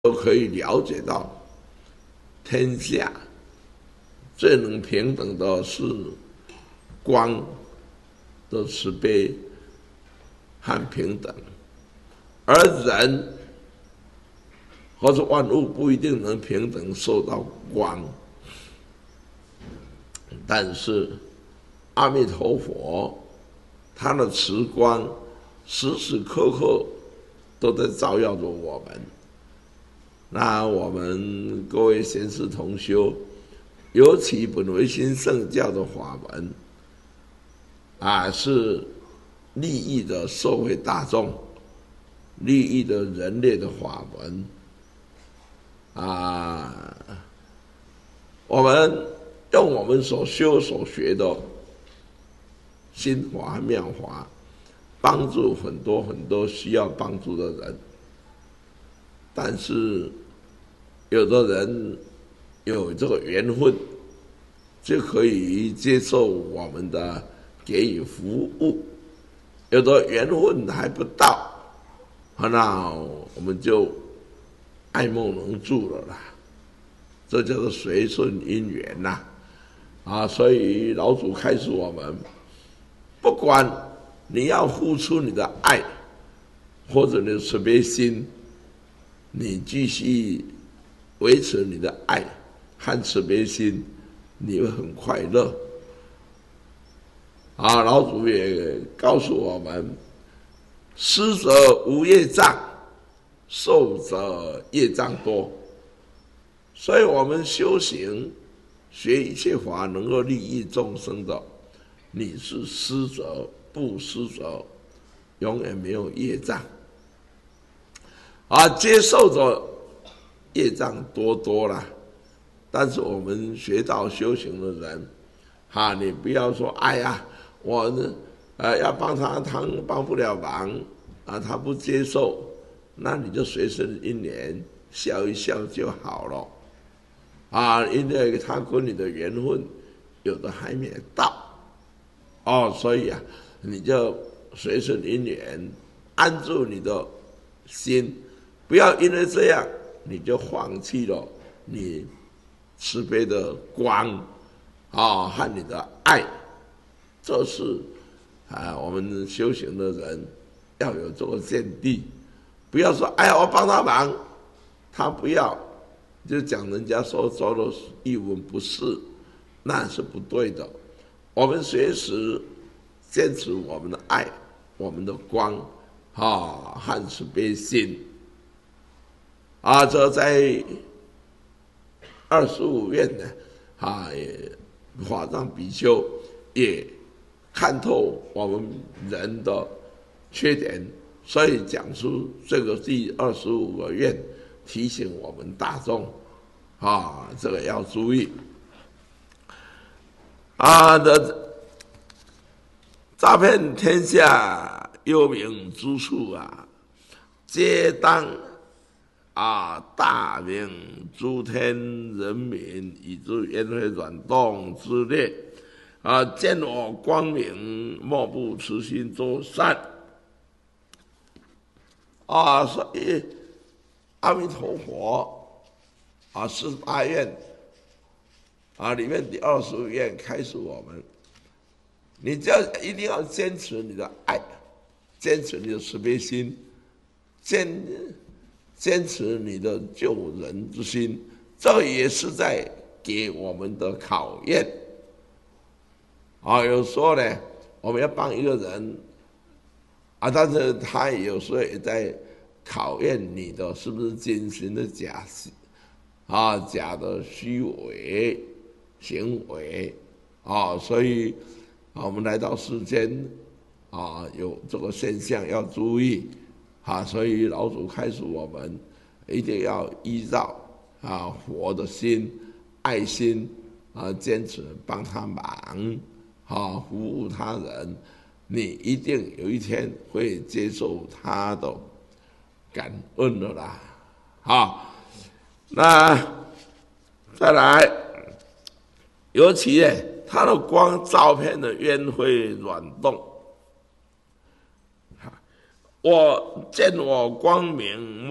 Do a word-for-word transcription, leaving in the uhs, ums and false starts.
都可以了解到，天下最能平等的是光的慈悲和平等，而人或者万物不一定能平等受到光，但是阿弥陀佛他的慈光时时刻刻都在照耀着我们。那我们各位贤士同修，尤其本唯心圣教的法门啊，是利益的社会大众、利益的人类的法门啊。我们用我们所修所学的心法妙法，帮助很多很多需要帮助的人。但是有的人有这个缘分，就可以接受我们的给予服务；有的缘分还不到，那我们就爱莫能助了啦。这叫做随顺因缘呐，啊！所以老祖开示我们，不管你要付出你的爱，或者你的慈悲心，你继续维持你的爱和慈悲心，你会很快乐。啊，老祖也告诉我们，施者无业障，受者业障多。所以我们修行学一切法能够利益众生的，你是施者，不施者永远没有业障。啊，接受者业障多多啦。但是我们学道修行的人，哈、啊，你不要说，哎呀，我呢，呃，要帮他，他帮不了忙，啊，他不接受，那你就随顺因缘，笑一笑就好了。啊，因为他跟你的缘分有的还没到，哦，所以啊，你就随顺因缘，安住你的心，不要因为这样你就放弃了你慈悲的光啊和你的爱。这是啊，我们修行的人要有这个见地，不要说哎呀我帮他忙，他不要。就讲人家说说的一文不是，那是不对的。我们随时坚持我们的爱，我们的光，啊，和慈悲心。啊，这在二十五愿呢，啊，也法藏比丘也看透我们人的缺点，所以讲出这个第二十五个愿。提醒我们大众，啊，这个要注意。啊的，诈骗天下幽冥诸处啊，皆当啊大明诸天人民以至烟灰软动之列啊，见我光明，莫不慈心作善。啊，所以。阿弥陀佛啊，四十八愿啊，里面第二十五愿开始我们，你就要一定要坚持你的爱，坚持你的慈悲心，坚坚持你的救人之心，这也是在给我们的考验啊。有时候呢，我们要帮一个人啊，但是他有时候也在考验你的是不是真心的假啊，假的虚伪行为啊，所以啊，我们来到世间啊，有这个现象要注意啊，所以老祖开始我们一定要依照啊佛的心、爱心啊，坚持帮他忙啊，服务他人，你一定有一天会接受他的感恩了啦，好，那再来，尤其呢，它的光照片的烟灰软动，我见我光明。